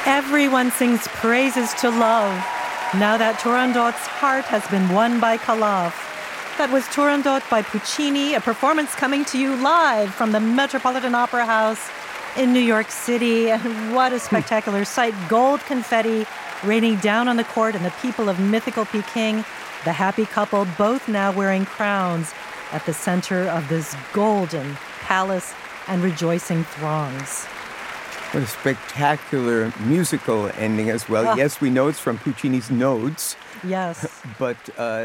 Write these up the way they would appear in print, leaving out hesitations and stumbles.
Everyone sings praises to love. Now that Turandot's heart has been won by Kalav. That was Turandot by Puccini, a performance coming to you live from the Metropolitan Opera House in New York City. And what a spectacular sight. Gold confetti raining down on the court and the people of mythical Peking. The happy couple, both now wearing crowns at the center of this golden palace and rejoicing throngs. What a spectacular musical ending as well. Yes, we know it's from Puccini's Nodes. Yes. But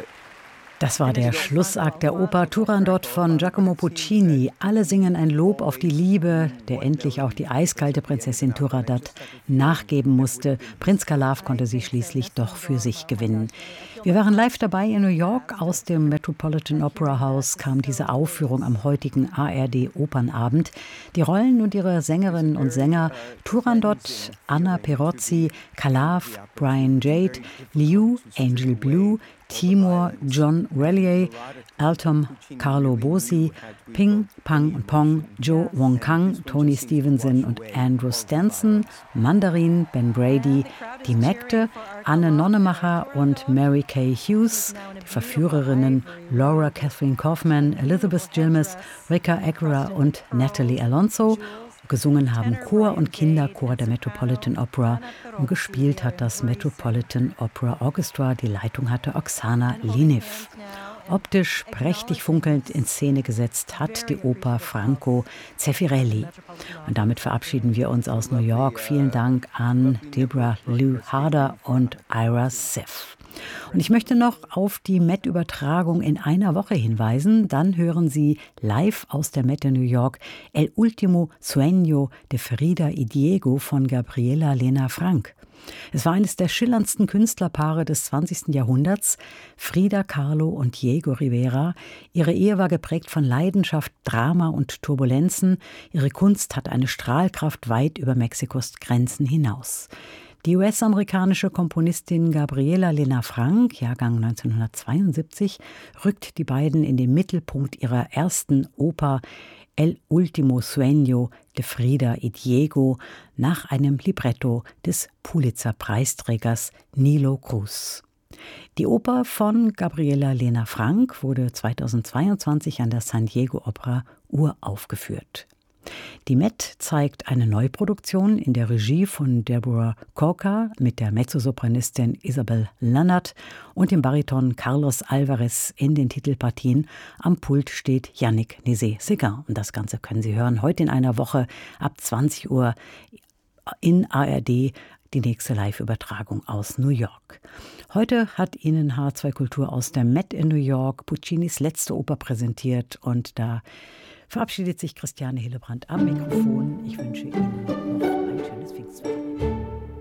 das war der Schlussakt der Oper Turandot von Giacomo Puccini. Alle singen ein Lob auf die Liebe, der endlich auch die eiskalte Prinzessin Turandot nachgeben musste. Prinz Kalav konnte sie schließlich doch für sich gewinnen. Wir waren live dabei in New York. Aus dem Metropolitan Opera House kam diese Aufführung am heutigen ARD Opernabend. Die Rollen und ihre Sängerinnen und Sänger: Turandot, Anna Perozzi, Kalav, Brian Jade, Liu, Angel Blue, Timur, John Relier, Altom, Carlo Bosi, Ping, Pang und Pong, Joe Wong Kang, Tony Stevenson und Andrew Stanson, Mandarin, Ben Brady, die Mägde, Anne Nonnemacher und Mary Kay Hughes, die Verführerinnen Laura Catherine Kaufman, Elizabeth Gilmes, Rika Agra und Natalie Alonso. Gesungen haben Chor und Kinderchor der Metropolitan Opera und gespielt hat das Metropolitan Opera Orchestra. Die Leitung hatte Oksana Liniv. Optisch prächtig funkelnd in Szene gesetzt hat die Oper Franco Zeffirelli. Und damit verabschieden wir uns aus New York. Vielen Dank an Deborah Lou Harder und Ira Sef. Und ich möchte noch auf die Met-Übertragung in einer Woche hinweisen. Dann hören Sie live aus der Met in New York El Ultimo Sueño de Frida y Diego von Gabriela Lena Frank. Es war eines der schillerndsten Künstlerpaare des 20. Jahrhunderts, Frida Kahlo und Diego Rivera. Ihre Ehe war geprägt von Leidenschaft, Drama und Turbulenzen. Ihre Kunst hat eine Strahlkraft weit über Mexikos Grenzen hinaus. Die US-amerikanische Komponistin Gabriela Lena Frank, Jahrgang 1972, rückt die beiden in den Mittelpunkt ihrer ersten Oper El Ultimo Sueño de Frida y Diego nach einem Libretto des Pulitzer-Preisträgers Nilo Cruz. Die Oper von Gabriela Lena Frank wurde 2022 an der San Diego Opera uraufgeführt. Die Met zeigt eine Neuproduktion in der Regie von Deborah Corker mit der Mezzosopranistin Isabel Lannert und dem Bariton Carlos Alvarez in den Titelpartien. Am Pult steht Yannick Nézet-Séguin. Und das Ganze können Sie hören heute in einer Woche ab 20 Uhr in ARD, die nächste Live-Übertragung aus New York. Heute hat Ihnen H2 Kultur aus der Met in New York Puccinis letzte Oper präsentiert und da verabschiedet sich Christiane Hillebrand am Mikrofon. Ich wünsche Ihnen noch ein schönes Pfingstwochenende.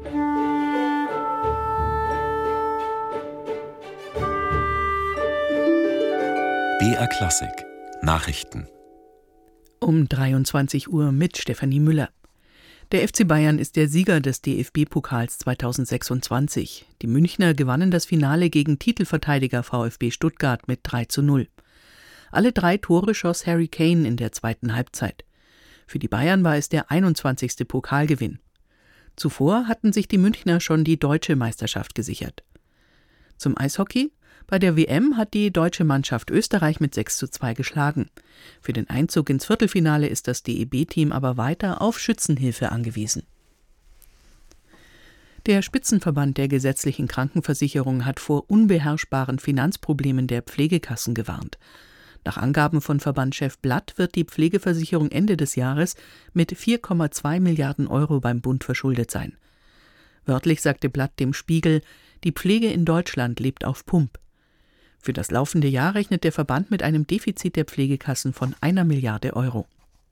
BR Klassik Nachrichten um 23 Uhr mit Stefanie Müller. Der FC Bayern ist der Sieger des DFB-Pokals 2026. Die Münchner gewannen das Finale gegen Titelverteidiger VfB Stuttgart mit 3:0. Alle 3 Tore schoss Harry Kane in der zweiten Halbzeit. Für die Bayern war es der 21. Pokalgewinn. Zuvor hatten sich die Münchner schon die deutsche Meisterschaft gesichert. Zum Eishockey: Bei der WM hat die deutsche Mannschaft Österreich mit 6:2 geschlagen. Für den Einzug ins Viertelfinale ist das DEB-Team aber weiter auf Schützenhilfe angewiesen. Der Spitzenverband der gesetzlichen Krankenversicherung hat vor unbeherrschbaren Finanzproblemen der Pflegekassen gewarnt. Nach Angaben von Verbandschef Blatt wird die Pflegeversicherung Ende des Jahres mit 4,2 Milliarden Euro beim Bund verschuldet sein. Wörtlich sagte Blatt dem Spiegel: Die Pflege in Deutschland lebt auf Pump. Für das laufende Jahr rechnet der Verband mit einem Defizit der Pflegekassen von 1 Milliarde Euro.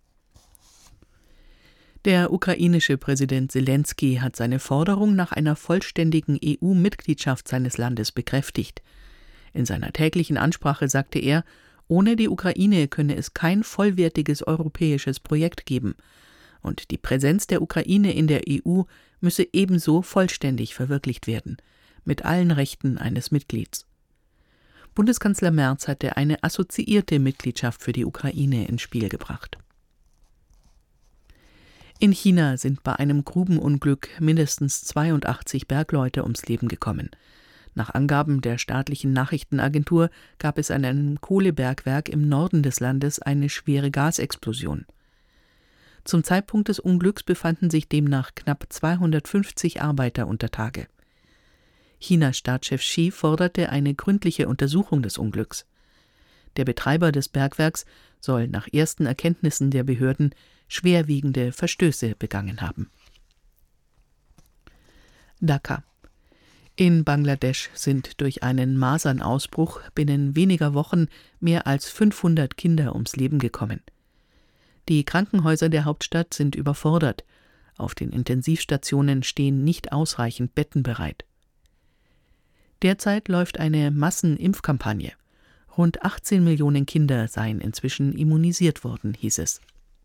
Der ukrainische Präsident Selenskyj hat seine Forderung nach einer vollständigen EU-Mitgliedschaft seines Landes bekräftigt. In seiner täglichen Ansprache sagte er, ohne die Ukraine könne es kein vollwertiges europäisches Projekt geben. Und die Präsenz der Ukraine in der EU müsse ebenso vollständig verwirklicht werden, mit allen Rechten eines Mitglieds. Bundeskanzler Merz hatte eine assoziierte Mitgliedschaft für die Ukraine ins Spiel gebracht. In China sind bei einem Grubenunglück mindestens 82 Bergleute ums Leben gekommen. Nach Angaben der staatlichen Nachrichtenagentur gab es an einem Kohlebergwerk im Norden des Landes eine schwere Gasexplosion. Zum Zeitpunkt des Unglücks befanden sich demnach knapp 250 Arbeiter unter Tage. Chinas Staatschef Xi forderte eine gründliche Untersuchung des Unglücks. Der Betreiber des Bergwerks soll nach ersten Erkenntnissen der Behörden schwerwiegende Verstöße begangen haben. Dhaka. In Bangladesch sind durch einen Masernausbruch binnen weniger Wochen mehr als 500 Kinder ums Leben gekommen. Die Krankenhäuser der Hauptstadt sind überfordert. Auf den Intensivstationen stehen nicht ausreichend Betten bereit. Derzeit läuft eine Massenimpfkampagne. Rund 18 Millionen Kinder seien inzwischen immunisiert worden, hieß es.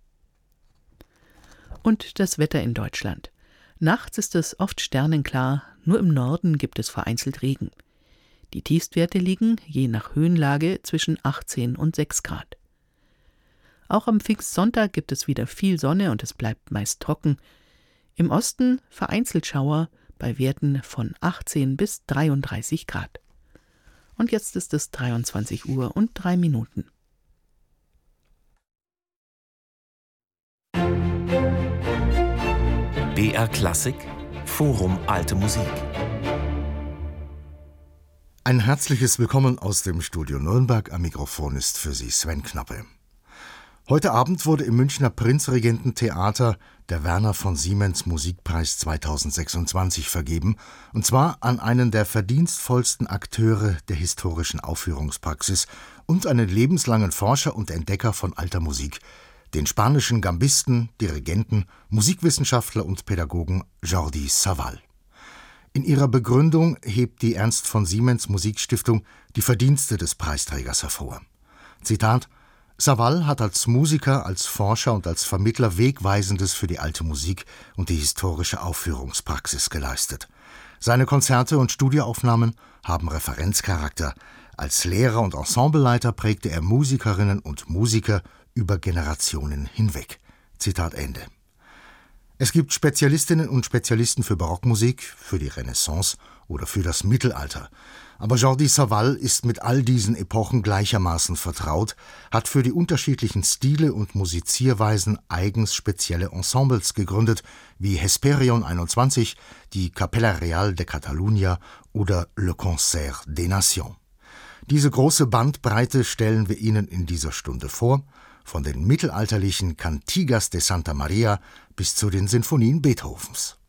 Und das Wetter in Deutschland. Nachts ist es oft sternenklar, nur im Norden gibt es vereinzelt Regen. Die Tiefstwerte liegen, je nach Höhenlage, zwischen 18 und 6 Grad. Auch am Pfingstsonntag gibt es wieder viel Sonne und es bleibt meist trocken. Im Osten vereinzelt Schauer bei Werten von 18 bis 33 Grad. Und jetzt ist es 23 Uhr und 3 Minuten. BR Klassik Forum Alte Musik. Ein herzliches Willkommen aus dem Studio Nürnberg. Am Mikrofon ist für Sie Sven Knappe. Heute Abend wurde im Münchner Prinzregententheater der Werner von Siemens Musikpreis 2026 vergeben, und zwar an einen der verdienstvollsten Akteure der historischen Aufführungspraxis und einen lebenslangen Forscher und Entdecker von alter Musik, den spanischen Gambisten, Dirigenten, Musikwissenschaftler und Pädagogen Jordi Savall. In ihrer Begründung hebt die Ernst von Siemens Musikstiftung die Verdienste des Preisträgers hervor. Zitat: Savall hat als Musiker, als Forscher und als Vermittler Wegweisendes für die alte Musik und die historische Aufführungspraxis geleistet. Seine Konzerte und Studioaufnahmen haben Referenzcharakter. Als Lehrer und Ensembleleiter prägte er Musikerinnen und Musiker über Generationen hinweg. Zitat Ende. Es gibt Spezialistinnen und Spezialisten für Barockmusik, für die Renaissance oder für das Mittelalter. Aber Jordi Savall ist mit all diesen Epochen gleichermaßen vertraut, hat für die unterschiedlichen Stile und Musizierweisen eigens spezielle Ensembles gegründet, wie Hesperion 21, die Capella Real de Catalunya oder Le Concert des Nations. Diese große Bandbreite stellen wir Ihnen in dieser Stunde vor, von den mittelalterlichen Cantigas de Santa Maria bis zu den Sinfonien Beethovens.